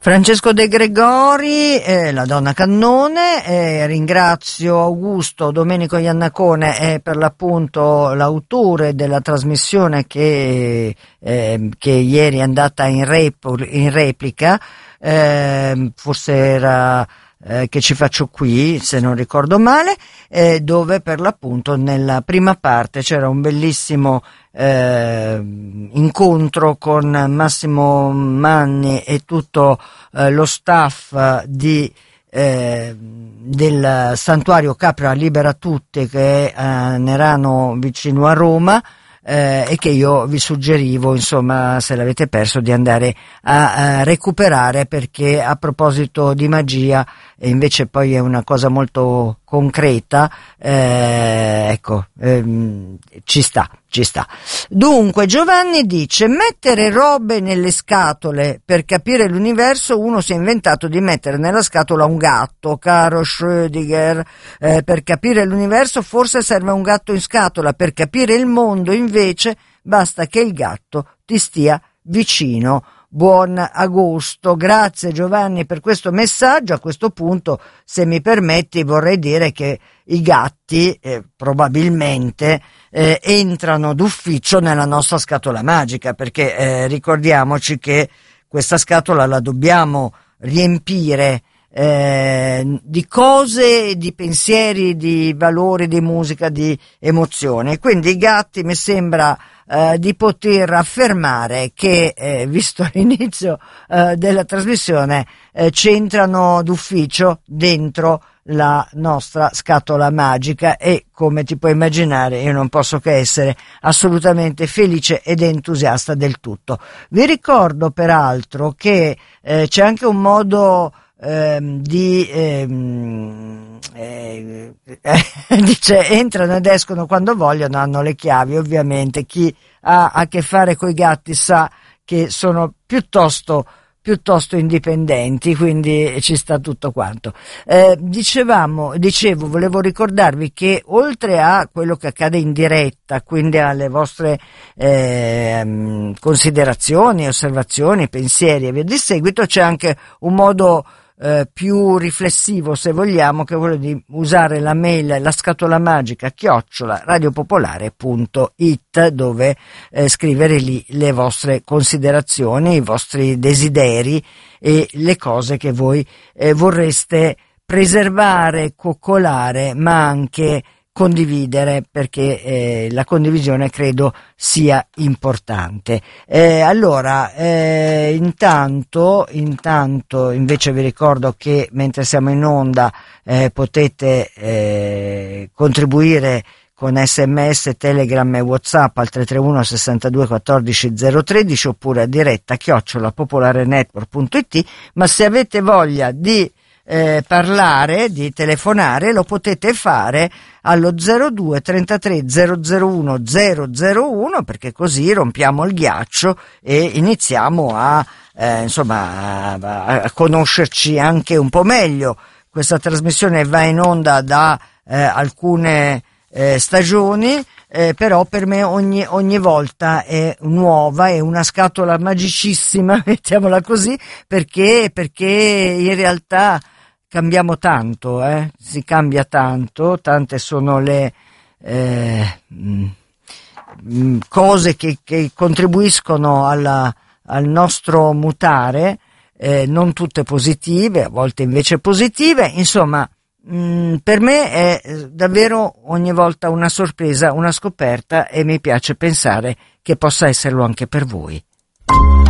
Francesco De Gregori, la donna cannone, ringrazio Augusto Domenico Iannacone, per l'appunto l'autore della trasmissione che ieri è andata in replica, forse era che ci faccio qui, se non ricordo male, dove per l'appunto nella prima parte c'era un bellissimo incontro con Massimo Manni e tutto lo staff del santuario Capra Libera Tutte, che è a Nerano vicino a Roma, e che io vi suggerivo, insomma, se l'avete perso, di andare a recuperare, perché a proposito di magia, e invece poi è una cosa molto concreta, ci sta. Dunque Giovanni dice: mettere robe nelle scatole per capire l'universo. Uno si è inventato di mettere nella scatola un gatto, caro Schrödinger. Per capire l'universo forse serve un gatto in scatola, per capire il mondo invece basta che il gatto ti stia vicino. Buon agosto. Grazie Giovanni per questo messaggio. A questo punto, se mi permetti, vorrei dire che i gatti probabilmente entrano d'ufficio nella nostra scatola magica, perché ricordiamoci che questa scatola la dobbiamo riempire di cose, di pensieri, di valori, di musica, di emozioni. Quindi i gatti mi sembra di poter affermare che, visto l'inizio della trasmissione, c'entrano d'ufficio dentro la nostra scatola magica, e come ti puoi immaginare io non posso che essere assolutamente felice ed entusiasta del tutto. Vi ricordo peraltro che c'è anche un modo dice entrano ed escono quando vogliono, hanno le chiavi. Ovviamente chi ha a che fare coi gatti sa che sono piuttosto indipendenti, quindi ci sta tutto quanto. Volevo ricordarvi che oltre a quello che accade in diretta, quindi alle vostre considerazioni, osservazioni, pensieri e via di seguito, c'è anche un modo più riflessivo, se vogliamo, che è quello di usare la mail, la scatola magica @radiopopolare.it, dove scrivere lì le vostre considerazioni, i vostri desideri e le cose che voi vorreste preservare, coccolare, ma anche condividere, perché la condivisione credo sia importante. Intanto invece vi ricordo che mentre siamo in onda potete contribuire con SMS, Telegram e WhatsApp al 331 62 14 013, oppure a diretta @popolarenetwork.it, ma se avete voglia di parlare, di telefonare, lo potete fare allo 02 33 001 001, perché così rompiamo il ghiaccio e iniziamo a conoscerci anche un po' meglio. Questa trasmissione va in onda da alcune stagioni, però per me ogni volta è nuova, è una scatola magicissima, mettiamola così, perché in realtà cambiamo tanto, si cambia tanto, tante sono le cose che contribuiscono al nostro mutare, non tutte positive, a volte invece positive. Insomma, per me è davvero ogni volta una sorpresa, una scoperta, e mi piace pensare che possa esserlo anche per voi.